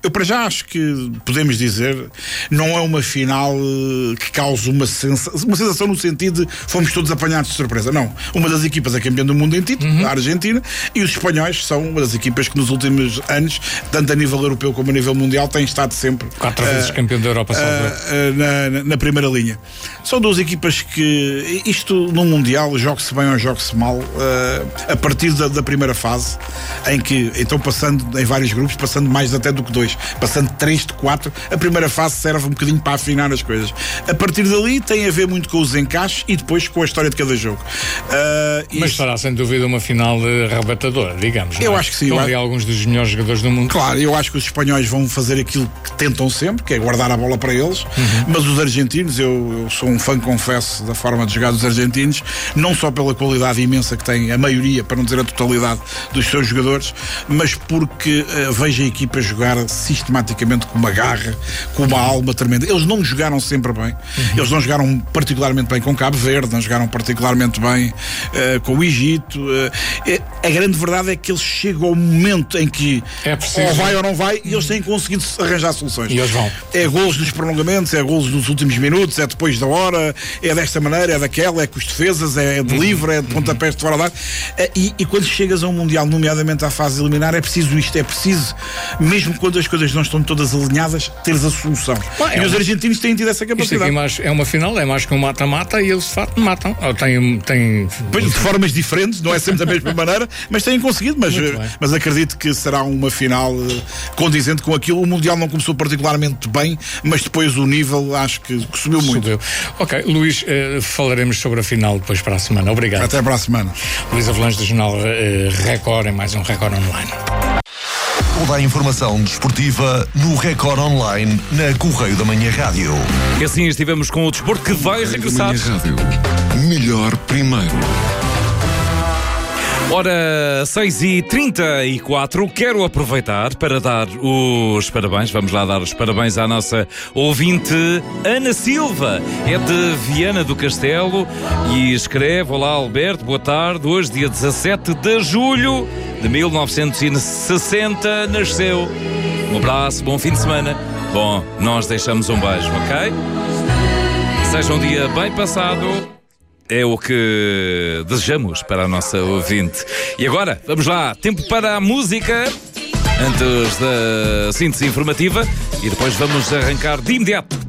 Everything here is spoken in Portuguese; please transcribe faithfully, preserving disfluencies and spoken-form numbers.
Eu para já acho que podemos dizer, não é uma final que cause uma sensação, uma sensação no sentido de fomos todos apanhados de surpresa. Não. Uma das equipas é campeã do mundo em título, uhum. a Argentina, e os espanhóis são uma das equipas que nos últimos anos, tanto a nível europeu como a nível mundial, têm estado sempre quatro uh, vezes campeão da Europa, uh, uh, na, na, na primeira linha. São duas equipas que, isto no Mundial, jogue-se bem ou jogue-se mal, uh, a partir da, da primeira fase, em que, então passando em vários grupos, passando mais até do que dois, passando três de quatro, a primeira fase serve um bocadinho para afinar as coisas. A partir dali tem a ver muito com os encaixes e depois com a história de cada jogo. Uh, Mas isso... será sem dúvida uma final arrebatadora, digamos. Eu não é? acho que sim. Estão ali alguns dos melhores jogadores do mundo. Claro, eu acho que os espanhóis vão fazer aquilo que tentam sempre, que é guardar a bola para eles, uhum. mas os argentinos, eu, eu sou um fã, confesso, da forma de jogar dos argentinos, não só pela qualidade imensa que tem a maioria, para não dizer a totalidade dos seus jogadores, mas porque uh, vejo a equipa jogar sistematicamente com uma garra, com uma alma tremenda. Eles não jogaram sempre bem, uhum. eles não jogaram particularmente bem com Cabo Verde, não jogaram particularmente bem uh, com o Egito. Uh, a grande verdade é que eles chegam ao momento em que é preciso, ou vai ou não vai, e eles têm conseguido arranjar soluções. E eles vão. É golos nos prolongamentos, é golos nos últimos minutos, é depois da hora, é desta maneira, é daquela, é com os defesas, é de livre, é de pontapés de fora da área. E, e quando chegas a um Mundial, nomeadamente à fase eliminar, é preciso isto, é preciso, mesmo quando as coisas não estão todas alinhadas, teres a solução. Bom, é e os uma... argentinos têm tido essa capacidade. Isto aqui é, mais, é uma final, é mais que um mata-mata, e eles de facto matam. Ou têm, têm... De formas diferentes, não é sempre da mesma maneira, mas têm conseguido. Mas, mas acredito que será uma final uh, condizente com aquilo. O Mundial não começou particularmente bem, mas depois o nível acho que, que subiu muito. Subiu. Ok, Luís, uh, falaremos sobre a final depois para a semana. Obrigado. Até para a semana. Luís Avelange, do jornal uh, Record, em mais um Record Online. Toda a informação desportiva no Record Online, na Correio da Manhã Rádio. E assim estivemos com o desporto que vai regressar. Rádio. Melhor primeiro. Ora, seis e trinta e quatro, quero aproveitar para dar os parabéns, vamos lá dar os parabéns à nossa ouvinte Ana Silva, é de Viana do Castelo e escreve: olá Alberto, boa tarde, hoje dia dezassete de julho de mil novecentos e sessenta nasceu. Um abraço, bom fim de semana. Bom, nós deixamos um beijo, ok? Seja um dia bem passado. É o que desejamos para a nossa ouvinte. E agora, vamos lá, tempo para a música, antes da síntese informativa, e depois vamos arrancar de imediato